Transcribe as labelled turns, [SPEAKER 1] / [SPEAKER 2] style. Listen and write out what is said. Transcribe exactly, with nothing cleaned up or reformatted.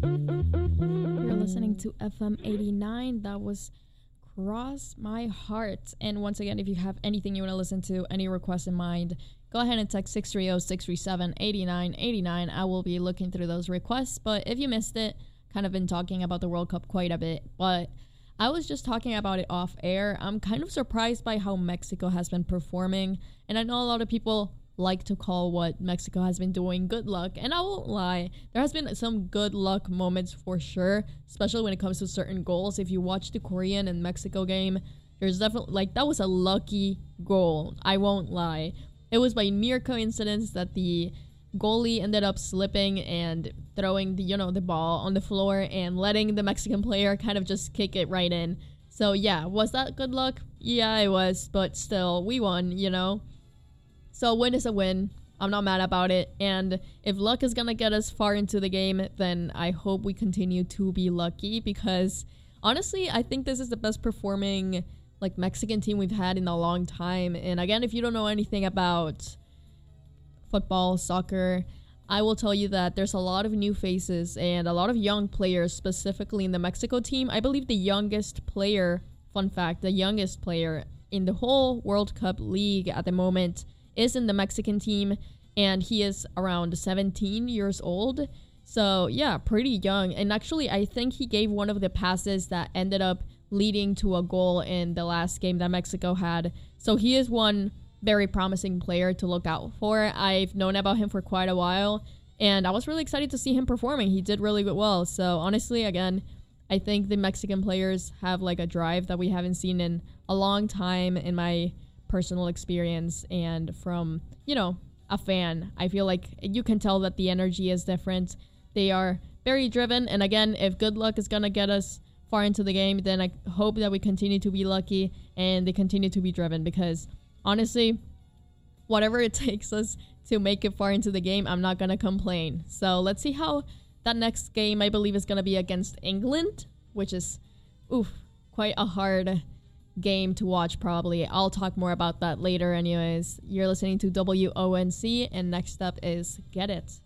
[SPEAKER 1] You're listening to F M eighty-nine. That was Cross My Heart. And once again, if you have anything you want to listen to, any requests in mind, go ahead and text six three zero, six three seven, eight nine eight nine. I will be looking through those requests. But if you missed it, kind of been talking about the World Cup quite a bit. But I was just talking about it off air. I'm kind of surprised by how Mexico has been performing. And I know a lot of people like to call what Mexico has been doing good luck, and I won't lie, there has been some good luck moments for sure, especially when it comes to certain goals. If you watch the Korean and Mexico game, there's definitely, like, that was a lucky goal, I won't lie. It was by mere coincidence that the goalie ended up slipping and throwing the, you know, the ball on the floor and letting the Mexican player kind of just kick it right in. So yeah, was that good luck? Yeah, it was, but still, we won, you know? So a win is a win. I'm not mad about it. And if luck is going to get us far into the game, then I hope we continue to be lucky, because honestly, I think this is the best performing like Mexican team we've had in a long time. And again, if you don't know anything about football, soccer, I will tell you that there's a lot of new faces and a lot of young players, specifically in the Mexico team. I believe the youngest player, fun fact, the youngest player in the whole World Cup league at the moment is in the Mexican team, and he is around seventeen years old. So yeah, pretty young. And actually, I think he gave one of the passes that ended up leading to a goal in the last game that Mexico had. So he is one very promising player to look out for. I've known about him for quite a while, and I was really excited to see him performing. He did really well. So honestly, again, I think the Mexican players have like a drive that we haven't seen in a long time, in my personal experience, and from, you know, a fan. I feel like you can tell that the energy is different. They are very driven, and again, if good luck is gonna get us far into the game, then I hope that we continue to be lucky and they continue to be driven, because honestly, whatever it takes us to make it far into the game, I'm not gonna complain. So let's see how that next game, I believe, is gonna be against England, which is oof quite a hard game to watch. Probably I'll talk more about that later. Anyways, you're listening to W O N C, and next up is Get It.